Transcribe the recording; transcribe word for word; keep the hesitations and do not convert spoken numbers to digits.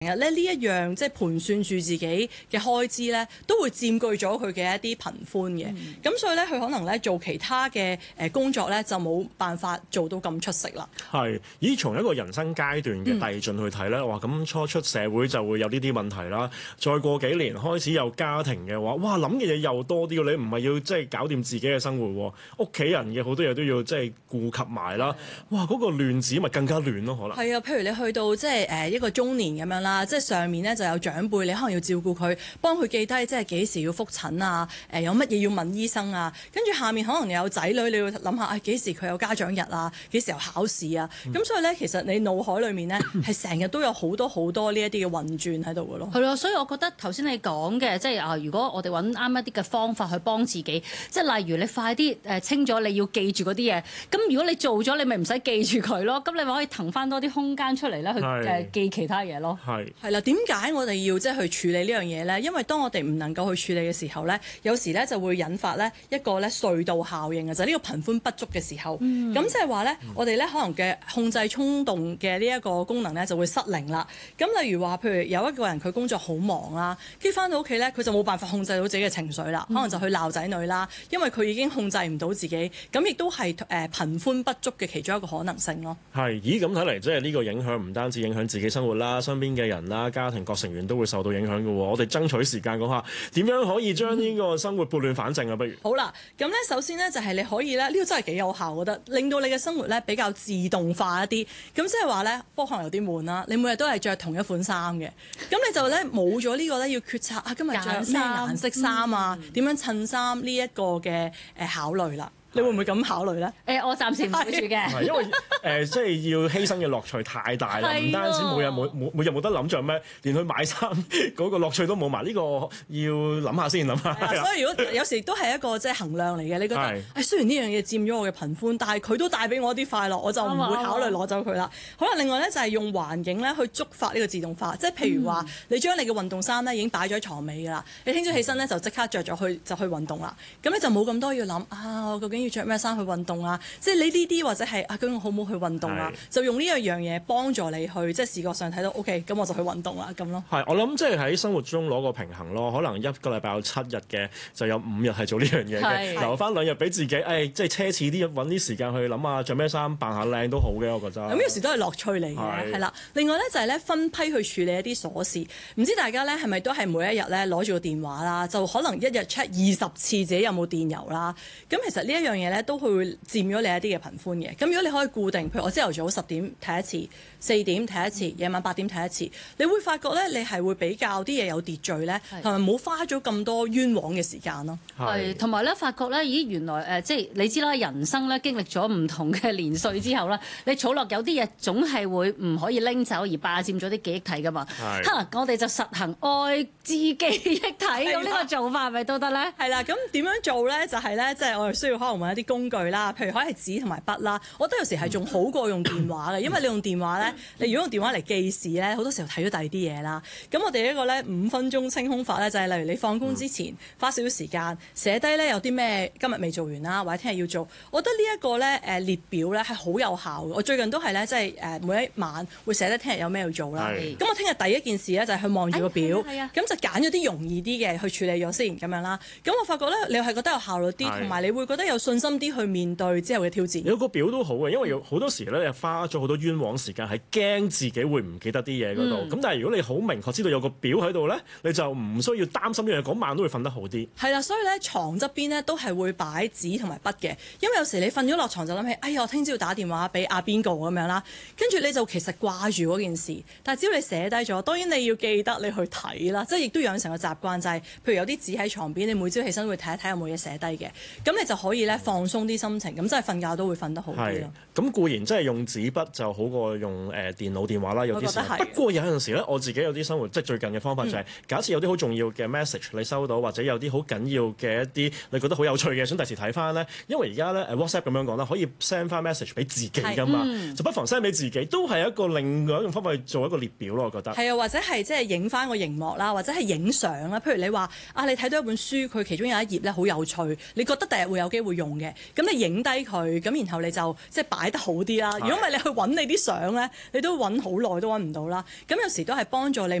成日咧呢一樣即係盤算住自己嘅開支咧，都會佔據咗佢嘅一啲頻寬嘅。咁、嗯、所以咧，佢可能咧做其他嘅誒工作咧，就冇辦法做到咁出色啦。 係，咦？從一個人生階段嘅遞進去睇咧，哇！咁初出社會就會有呢啲問題啦。再過幾年開始有家庭嘅話，哇！諗嘅嘢又多啲，你唔係要即係搞掂自己嘅生活，屋企人嘅好多嘢都要即係顧及埋啦。哇！嗰、嗰個亂子咪更加亂咯，可能係啊。譬如你去到即係誒一個中年咁樣啦，即係上面咧就有長輩，你可能要照顧佢，幫佢記低即係幾時要覆診啊，誒、呃、有乜嘢要問醫生啊，跟住下面可能你有仔女，你要諗下啊幾時佢有家長日啊，幾時有考試啊，咁、嗯、所以咧其實你腦海裡面咧係成日都有好多好多呢一啲嘅運轉喺度嘅咯。 係咯，所以我覺得頭先你講嘅即係啊，如果我哋揾啱一啲嘅方法去幫自己，即係例如你快啲誒清咗你要記住嗰啲嘢，咁如果你做咗你咪唔使記住佢咯，咁你咪可以騰翻多啲空間出嚟咧去誒記其他嘢咯。 係係啦，點解我哋要即係去處理呢樣嘢咧？因為當我哋唔能夠去處理嘅時候咧，有時咧就會引發咧一個咧隧道效應嘅，就係、是、呢個頻寬不足嘅時候。咁即係話咧，我哋咧可能嘅控制衝動嘅呢一個功能咧就會失靈啦。咁例如話，譬如有一個人佢工作好忙啦，跟住翻到屋企咧，佢就冇辦法控制到自己嘅情緒啦，可能就去鬧仔女啦，因為佢已經控制唔到自己。咁亦都係誒頻寬不足嘅其中一個可能性咯。 係，咦？咁睇嚟即係呢個影響唔單止影響自己生活啦，身邊嘅人啦、家庭各成員都會受到影響嘅喎。我哋爭取時間講下點樣可以將呢個生活撥亂反正啊？不如好啦，咁咧首先咧就係你可以咧，呢個真係幾有效，我覺得令到你嘅生活咧比較自動化一啲。咁即係話咧，不過可能有啲悶啦。你每日都係着同一款衫嘅，咁你就咧冇咗呢個咧要決策啊，今日着咩顏色衫啊，點、嗯、樣襯衫呢一個嘅誒考慮啦。你會唔會咁考慮咧？誒、 欸，我暫時唔會住嘅。 係因為誒，即、呃、係、就是、要犧牲嘅樂趣太大啦，唔單止每日每每每日冇得諗着咩，連去買衫嗰個樂趣都冇埋。呢、這個要諗下先諗下。 所以如果有時都係一個即係衡量嚟嘅，你覺得誒、哎、雖然呢樣嘢佔咗我嘅頻寬，但係佢都帶俾我啲快樂，我就唔會考慮攞走佢啦。好啦，另外咧就係、是、用環境咧去觸發呢個自動化，即係譬如話、嗯、你將你嘅運動衫咧已經擺咗喺床尾㗎啦，你聽朝起身咧就即刻着咗去就去運動啦。咁你就冇咁多要諗啊，我究竟要着咩衫去運動啊？即係你呢啲或者係啊，究竟我好唔好去運動啊？就用呢一樣嘢幫助你去即係視覺上睇到 OK，咁我就去運動啦咁咯。 係，我諗即係喺生活中攞個平衡咯。可能一個禮拜有七日嘅，就有五日係做呢樣嘢嘅，留翻兩日俾自己。誒、哎，即係奢侈啲，揾啲時間去諗下着咩衫，扮下靚都好嘅，我覺得。咁有時都係樂趣嚟嘅，係啦。另外咧就係咧分批去處理一啲瑣事。唔知大家咧係咪都係每一日咧攞住個電話啦，就可能一日 check 二十次自己有冇電郵啦。咁其實呢一樣嘢咧都會佔咗你一啲嘅頻寬嘅。咁如果你可以固定，譬如我朝頭早十點睇一次，四點睇一次，夜晚八點睇一次，你會發覺咧你係會比較啲嘢有秩序咧，同埋冇花咗咁多冤枉嘅時間咯。 係，同埋咧發覺咧，咦原來誒、呃、即係你知啦，人生咧經歷咗唔同嘅年歲之後咧，你儲落有啲嘢總係會唔可以拎走而霸佔咗啲記憶體噶嘛。係。哈，我哋就實行愛之記憶體，咁呢個做法係咪都得咧？係啦，咁點樣做咧？就係、是、咧，即、就、係、是、我哋需要可能揾一啲工具啦，譬如可以係紙同埋筆啦。我覺得有時係仲好過用電話嘅，因為你用電話咧，你如果用電話嚟記事咧，好多時候睇咗第二啲嘢啦。咁我哋一個咧五分鐘清空法咧，就係、是、例如你放工之前花少少時間寫低咧有啲咩今日未做完啦，或者聽日要做。我覺得呢一個咧誒列表咧係好有效嘅。我最近都係咧即係誒每一晚會寫得聽日有咩要做啦。咁我聽日第一件事咧就係去望住個表，咁、哎、就揀咗啲容易啲嘅去處理咗先咁樣啦。咁我發覺咧你係覺得有效率啲，同埋你會覺得有信心啲去面對之後嘅挑戰。 有個表都好嘅，因為有好多時咧，你花咗好多冤枉時間，係驚自己會唔記得啲嘢嗰度。咁、嗯、但係如果你好明確知道有個表喺度咧，你就唔需要擔心呢樣嘢，嗰晚都會瞓得好啲。係啦，所以咧床側邊咧都係會擺紙同埋筆嘅，因為有時你瞓咗落床就諗起，哎呀，我聽朝要打電話俾阿邊個咁樣啦，跟住你就其實掛住嗰件事。但係只要你寫低咗，當然你要記得你去睇啦，即係亦都養成個習慣，就係、是、譬如有啲紙喺床邊，你每朝起身會睇一睇有冇嘢寫低嘅，咁你就可以咧放鬆啲心情，咁真係瞓覺都會瞓得好啲咯。 咁固然即係用紙筆就好過用誒、呃、電腦電話啦，有啲時。不過有陣時咧，我自己有啲生活即係最近嘅方法就係、是嗯，假設有啲好重要嘅 message 你收到，或者有啲好緊要嘅一啲你覺得好有趣嘅，想第時睇翻咧，因為而家咧誒 WhatsApp 咁樣講啦，可以 send 翻 message 俾自己噶嘛、嗯，就不妨 send 俾自己，都係一個另外一種方法去做一個列表咯，我覺得。係啊，或者係即係影翻個熒幕啦，或者係影相啦。譬如你話啊，你睇到一本書，佢其中有一頁咧好有趣，你覺得第日會有機會用用嘅。咁你影低佢，咁然後你就即係擺得好啲啦。如果唔係你去揾你啲相咧，你都揾好耐都揾唔到啦。咁有時都係幫助你。